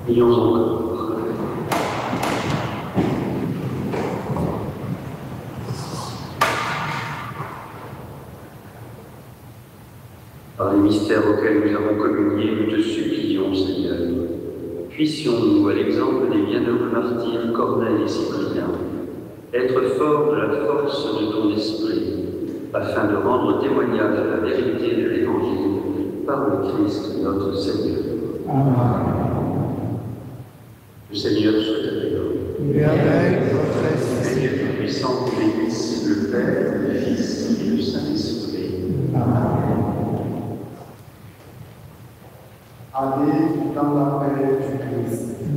Prions encore. Par les mystères auxquels nous avons communié, nous te supplions, Seigneur. Puissions-nous, à l'exemple des bienheureux martyrs Corneille et Cyprien, être forts de la force de ton esprit, afin de rendre témoignage à la vérité de l'Évangile par le Christ notre Seigneur. Amen. Le Seigneur soit avec nous. Et avec votre Que esprit. Dieu Tout-Puissant vous bénisse, le Père, le Fils et le Saint-Esprit. Amen. Allez dans la paix du Christ.